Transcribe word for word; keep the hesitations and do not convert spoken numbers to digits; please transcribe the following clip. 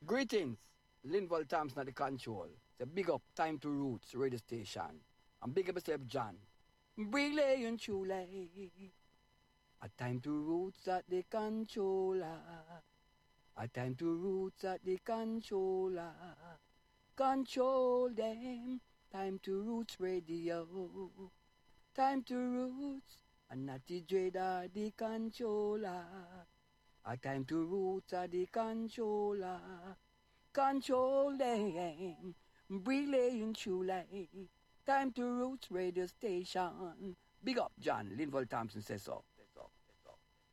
Greetings, Linval Thompson at the control. It's a big up, time to roots radio station. And big up yourself, John. Briley and Chule. A time to roots at the controller. A time to roots at the controller. Control them. Time to roots radio. Time to roots. And not the dread of the controller. A time to roots at the controller. Control them. Briley and Chule. Time to roots radio station. Big up, John. Linval Thompson says so.